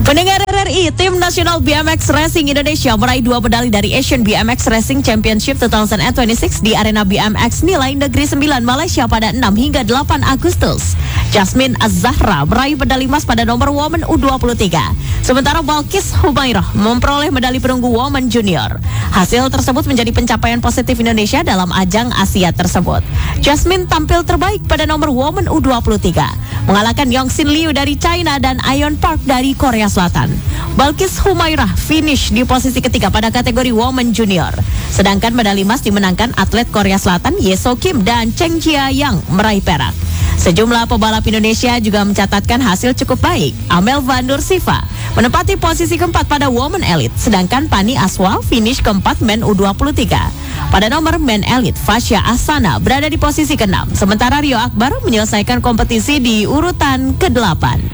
Pendengar RRI, tim nasional BMX Racing Indonesia meraih 2 medali dari Asian BMX Racing Championship 2026 di arena BMX Nilai Negeri 9 Malaysia pada 6 hingga 8 Agustus. Jasmine Az-Zahra meraih medali emas pada nomor Women U23. Sementara Balkis Humairah memperoleh medali perunggu Women Junior. Hasil tersebut menjadi pencapaian positif Indonesia dalam ajang Asia tersebut. Jasmine tampil terbaik pada nomor Women U23, mengalahkan Yongsin Liu dari China dan Ayon Park dari Korea Selatan. Balkis Humairah finish di posisi ketiga pada kategori Women Junior. Sedangkan medali emas dimenangkan atlet Korea Selatan Yeso Kim dan Cheng Jia Yang meraih perak. Sejumlah pebalap Indonesia juga mencatatkan hasil cukup baik. Amelva Nursifa menempati posisi keempat pada Women Elite, sedangkan Pani Aswa finish keempat Men U23. Pada nomor Men Elite, Fasya Ahsana berada di posisi ke-6, sementara Rio Akbar menyelesaikan kompetisi di urutan ke-8.